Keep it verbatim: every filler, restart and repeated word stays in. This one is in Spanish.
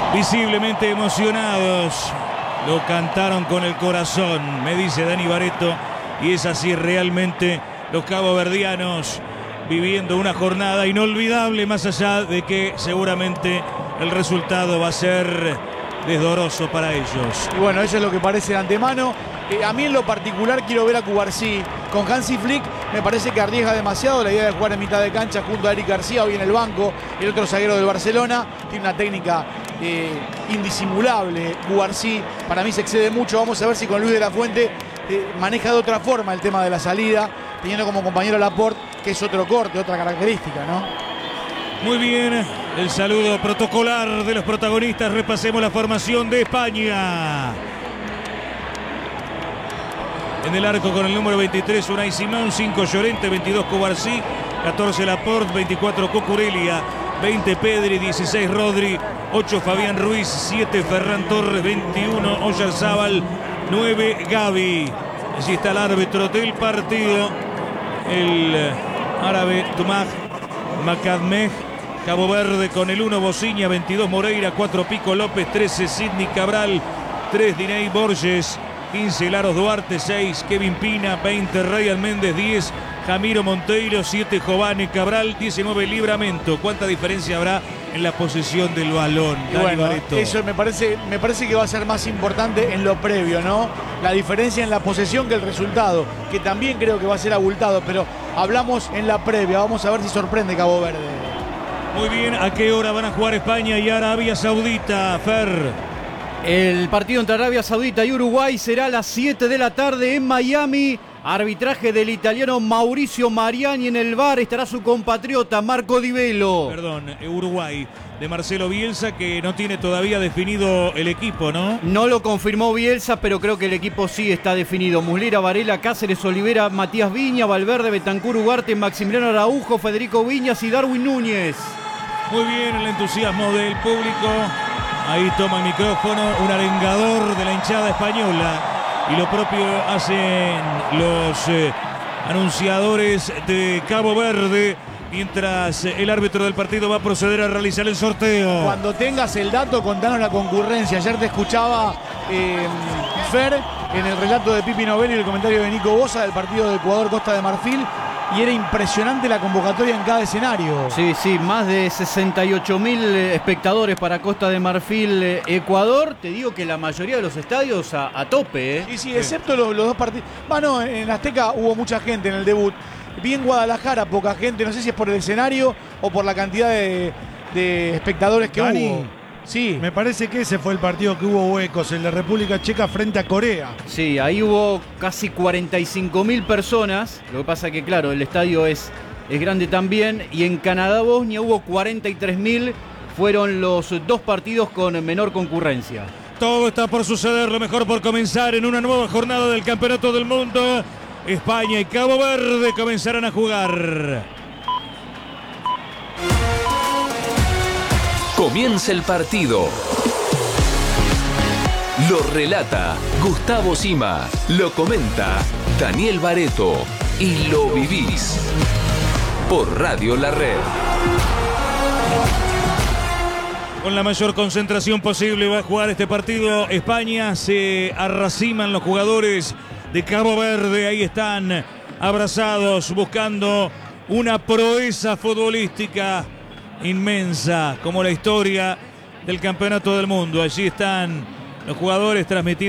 visiblemente emocionados. Lo cantaron con el corazón, me dice Dani Barreto, y es así realmente los caboverdianos viviendo una jornada inolvidable, más allá de que seguramente el resultado va a ser desdoroso para ellos. Y bueno, eso es lo que parece de antemano. Eh, a mí en lo particular quiero ver a Cubarsí con Hansi Flick. Me parece que arriesga demasiado la idea de jugar en mitad de cancha junto a Eric García, hoy en el banco, el otro zaguero del Barcelona. Tiene una técnica eh, indisimulable Cubarsí. Para mí se excede mucho. Vamos a ver si con Luis de la Fuente eh, maneja de otra forma el tema de la salida, teniendo como compañero a Laporte, que es otro corte, otra característica, ¿no? Muy bien, el saludo protocolar de los protagonistas. Repasemos la formación de España. En el arco con el número veintitrés, Unai Simón, cinco Llorente, veintidós Cubarsí, catorce Laporte, veinticuatro Cucurella, veinte Pedri, dieciséis Rodri, ocho Fabián Ruiz, siete Ferran Torres, veintiuno Oyarzábal, nueve Gavi. Allí está el árbitro del partido, el árabe Tumaj Macadmeh. Cabo Verde con el uno Bociña, veintidós Moreira, cuatro Pico López, trece Sidney Cabral, tres Diney Borges, quince Laros Duarte, seis Kevin Pina, veinte Ryan Méndez, diez Jamiro Monteiro, siete Jovane Cabral, diecinueve Livramento. ¿Cuánta diferencia habrá en la posesión del balón? Bueno, eso me parece, me parece que va a ser más importante en lo previo, ¿no? La diferencia en la posesión que el resultado, que también creo que va a ser abultado, pero hablamos en la previa. Vamos a ver si sorprende Cabo Verde. Muy bien, ¿a qué hora van a jugar España y Arabia Saudita, Fer? El partido entre Arabia Saudita y Uruguay será a las siete de la tarde en Miami. Arbitraje del italiano Mauricio Mariani. En el V A R estará su compatriota Marco Di Velo. Perdón, Uruguay de Marcelo Bielsa, que no tiene todavía definido el equipo, ¿no? No lo confirmó Bielsa, pero creo que el equipo sí está definido. Muslera, Varela, Cáceres, Olivera, Matías Viña, Valverde, Bentancur, Ugarte, Maximiliano Araujo, Federico Viñas y Darwin Núñez. Muy bien, el entusiasmo del público. Ahí toma el micrófono un arengador de la hinchada española. Y lo propio hacen los eh, anunciadores de Cabo Verde, mientras el árbitro del partido va a proceder a realizar el sorteo. Cuando tengas el dato, contanos la concurrencia. Ayer te escuchaba eh, Fer en el relato de Pipi Novelli y el comentario de Nico Bosa del partido de Ecuador-Costa de Marfil. Y era impresionante la convocatoria en cada escenario. Sí, sí, más de sesenta y ocho mil espectadores para Costa de Marfil, Ecuador. Te digo que la mayoría de los estadios a, a tope, ¿eh? Sí, sí, excepto los, los dos partidos. Bueno, en Azteca hubo mucha gente en el debut. Vi en Guadalajara poca gente, no sé si es por el escenario o por la cantidad de, de espectadores que Dani, hubo. Sí. Me parece que ese fue el partido que hubo huecos, el de República Checa frente a Corea. Sí, ahí hubo casi cuarenta y cinco mil personas. Lo que pasa que, claro, el estadio es, es grande también. Y en Canadá-Bosnia hubo cuarenta y tres mil. Fueron los dos partidos con menor concurrencia. Todo está por suceder, lo mejor por comenzar en una nueva jornada del Campeonato del Mundo. España y Cabo Verde comenzarán a jugar. Comienza el partido. Lo relata Gustavo Sima. Lo comenta Daniel Barreto. Y lo vivís por Radio La Red. Con la mayor concentración posible va a jugar este partido España. Se arraciman los jugadores de Cabo Verde. Ahí están abrazados buscando una proeza futbolística inmensa como la historia del Campeonato del Mundo. Allí están los jugadores transmitiendo